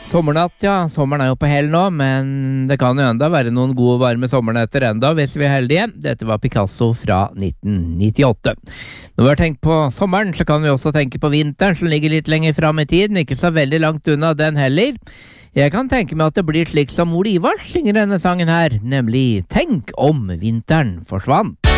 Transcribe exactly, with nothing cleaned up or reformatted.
Sommernatt, ja. Sommeren er jo på hell nå, men det kan jo enda være noen gode varme sommernetter enda, hvis vi er heldige. Dette var Picasso fra nitten nittiåtte. Når vi har tenkt på sommeren, så kan vi også tenke på vinteren, som ligger litt lenger fram i tiden, ikke så veldig langt unna den heller. Jeg kan tenke meg at det blir slik som Ole Ivars synger denne sangen her, nemlig «Tenk om vinteren forsvant».